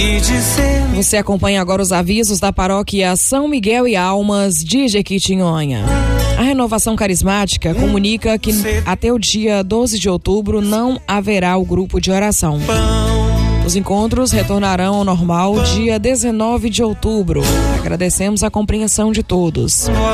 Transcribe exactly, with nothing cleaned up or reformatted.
e dizer... Você acompanha agora os avisos da paróquia São Miguel e Almas de Jequitinhonha. A Renovação Carismática comunica que até o dia doze de outubro não haverá o grupo de oração. Os encontros retornarão ao normal dia dezenove de outubro. Agradecemos a compreensão de todos.